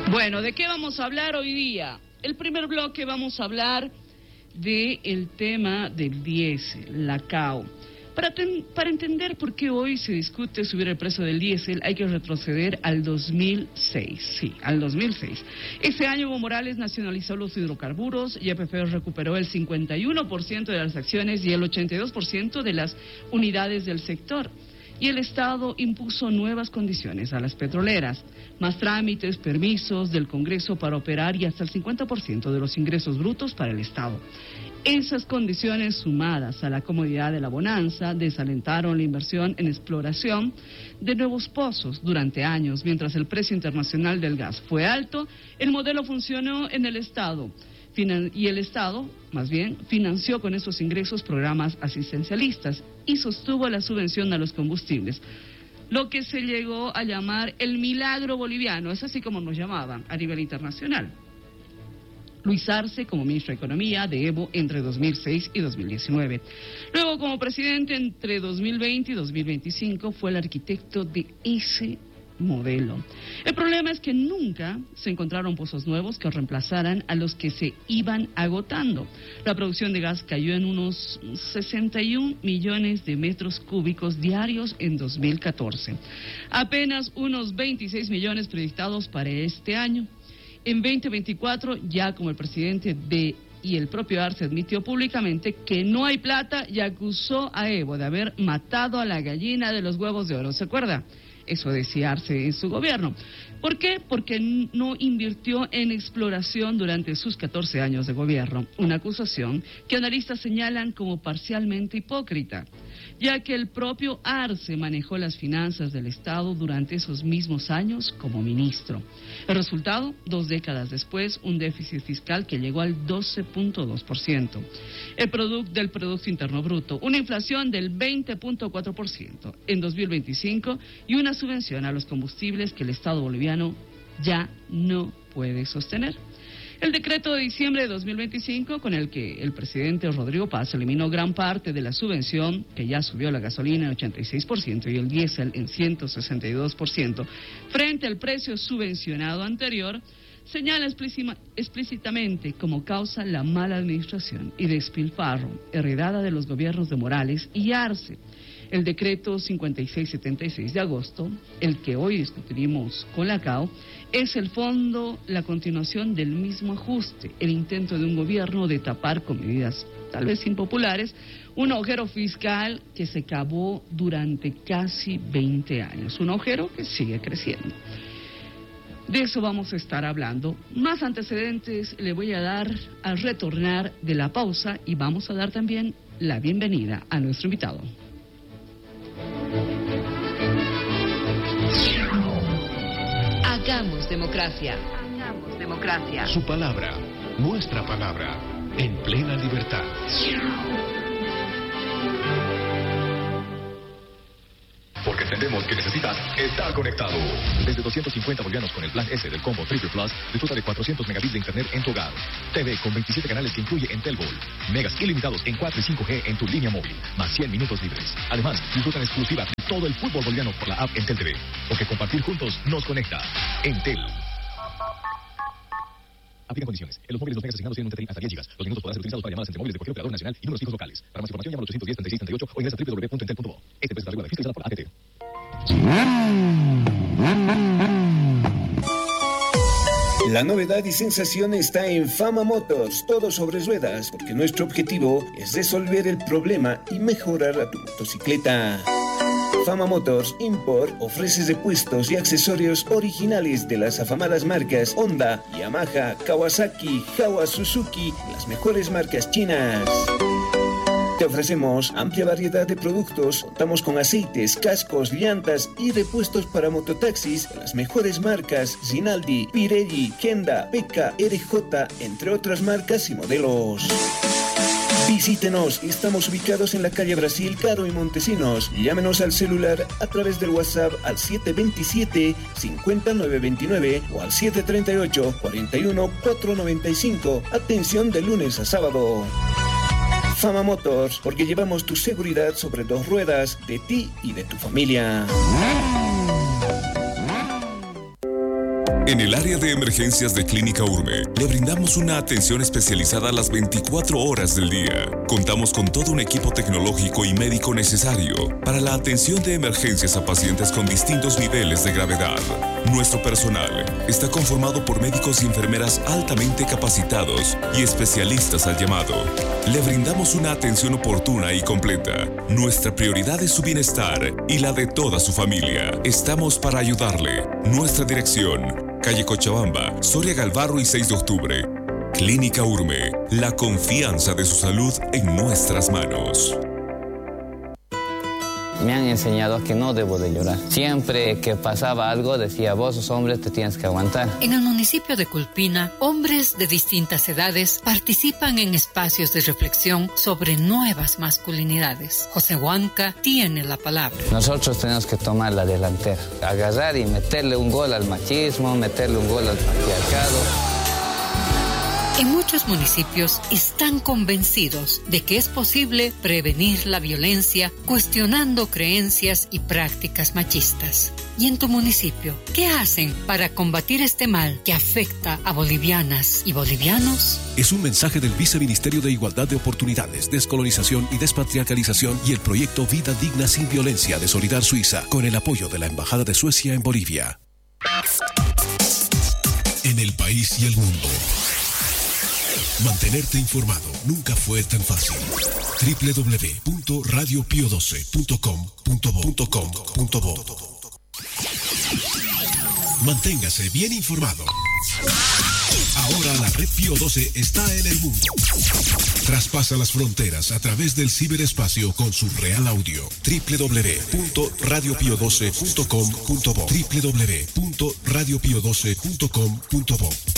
Bueno, ¿de qué vamos a hablar hoy día? El primer bloque vamos a hablar del tema del diésel, la CAO. Para entender por qué hoy se discute subir el precio del diésel, hay que retroceder al 2006. Sí, al 2006. Ese año Evo Morales nacionalizó los hidrocarburos, YPF recuperó el 51% de las acciones y el 82% de las unidades del sector. Y el Estado impuso nuevas condiciones a las petroleras, más trámites, permisos del Congreso para operar y hasta el 50% de los ingresos brutos para el Estado. Esas condiciones, sumadas a la comodidad de la bonanza, desalentaron la inversión en exploración de nuevos pozos durante años. Mientras el precio internacional del gas fue alto, el modelo funcionó en el Estado. Y el Estado, más bien, financió con esos ingresos programas asistencialistas y sostuvo la subvención a los combustibles, lo que se llegó a llamar el milagro boliviano, es así como nos llamaban a nivel internacional. Luis Arce como ministro de Economía de Evo entre 2006 y 2019. Luego como presidente entre 2020 y 2025 fue el arquitecto de ese modelo. El problema es que nunca se encontraron pozos nuevos que reemplazaran a los que se iban agotando. La producción de gas cayó en unos 61 millones de metros cúbicos diarios en 2014. Apenas unos 26 millones proyectados para este año. En 2024, ya como el presidente y el propio Arce admitió públicamente que no hay plata y acusó a Evo de haber matado a la gallina de los huevos de oro. ¿Se acuerda? Eso decía Arce en su gobierno. ¿Por qué? Porque no invirtió en exploración durante sus 14 años de gobierno. Una acusación que analistas señalan como parcialmente hipócrita, ya que el propio Arce manejó las finanzas del Estado durante esos mismos años como ministro. El resultado, 2 décadas después, un déficit fiscal que llegó al 12.2%. Del Producto Interno Bruto, una inflación del 20.4% en 2025 y una subvención a los combustibles que el Estado boliviano ya no puede sostener. El decreto de diciembre de 2025, con el que el presidente Rodrigo Paz eliminó gran parte de la subvención, que ya subió la gasolina en 86% y el diésel en 162%, frente al precio subvencionado anterior, señala explícitamente como causa la mala administración y despilfarro heredada de los gobiernos de Morales y Arce. El decreto 5676 de agosto, el que hoy discutiremos con la CAO, es el fondo, la continuación del mismo ajuste, el intento de un gobierno de tapar con medidas tal vez impopulares, un agujero fiscal que se cavó durante casi 20 años, un agujero que sigue creciendo. De eso vamos a estar hablando. Más antecedentes le voy a dar al retornar de la pausa y vamos a dar también la bienvenida a nuestro invitado. Hagamos democracia. Hagamos democracia. Su palabra, nuestra palabra, en plena libertad. Porque entendemos que necesitas estar conectado. Desde 250 bolivianos con el plan S del combo Triple Plus, disfruta de 400 megabits de internet en tu hogar. TV con 27 canales que incluye Entelbol. Megas ilimitados en 4 y 5G en tu línea móvil, más 100 minutos libres. Además, disfruta en exclusiva de todo el fútbol boliviano por la app Entel TV. Porque compartir juntos nos conecta. Entel. Aplican condiciones. En los móviles los megas asignados tienen un TTI hasta 10 GB. Los minutos podrán ser utilizados para llamadas entre móviles de cualquier operador nacional y números fijos locales. Para más información llama al 810-3638 o ingresa a www.entel.bo. Esta empresa regulada fiscalizada por ATT. La novedad y sensación está en Fama Motors, todo sobre ruedas, porque nuestro objetivo es resolver el problema y mejorar a tu motocicleta. Fama Motors Import ofrece repuestos y accesorios originales de las afamadas marcas Honda, Yamaha, Kawasaki, Jawa, Suzuki, las mejores marcas chinas. Te ofrecemos amplia variedad de productos, contamos con aceites, cascos, llantas y repuestos para mototaxis de las mejores marcas Rinaldi, Pirelli, Kenda, Peka, RJ, entre otras marcas y modelos. Visítenos, estamos ubicados en la calle Brasil, Caro y Montesinos. Llámenos al celular a través del WhatsApp al 727-50929 o al 738-41-495. Atención de lunes a sábado. Fama Motors, porque llevamos tu seguridad sobre 2 ruedas, de ti y de tu familia. En el área de emergencias de Clínica Urme, le brindamos una atención especializada a las 24 horas del día. Contamos con todo un equipo tecnológico y médico necesario para la atención de emergencias a pacientes con distintos niveles de gravedad. Nuestro personal está conformado por médicos y enfermeras altamente capacitados y especialistas al llamado. Le brindamos una atención oportuna y completa. Nuestra prioridad es su bienestar y la de toda su familia. Estamos para ayudarle. Nuestra dirección: calle Cochabamba, Soria Galvarro y 6 de octubre. Clínica Urme, la confianza de su salud en nuestras manos. Me han enseñado que no debo de llorar. Siempre que pasaba algo decía, vos sos hombre, te tienes que aguantar. En el municipio de Culpina, hombres de distintas edades participan en espacios de reflexión sobre nuevas masculinidades. José Huanca tiene la palabra. Nosotros tenemos que tomar la delantera, agarrar y meterle un gol al machismo, meterle un gol al patriarcado. En muchos municipios están convencidos de que es posible prevenir la violencia cuestionando creencias y prácticas machistas. ¿Y en tu municipio, qué hacen para combatir este mal que afecta a bolivianas y bolivianos? Es un mensaje del Viceministerio de Igualdad de Oportunidades, Descolonización y Despatriarcalización y el proyecto Vida Digna Sin Violencia de Solidar Suiza, con el apoyo de la Embajada de Suecia en Bolivia. En el país y el mundo. Mantenerte informado nunca fue tan fácil. www.radiopio12.com.bo. Manténgase bien informado. Ahora la Red Pío 12 está en el mundo. Traspasa las fronteras a través del ciberespacio con su real audio. www.radiopio12.com.bo. www.radiopio12.com.bo.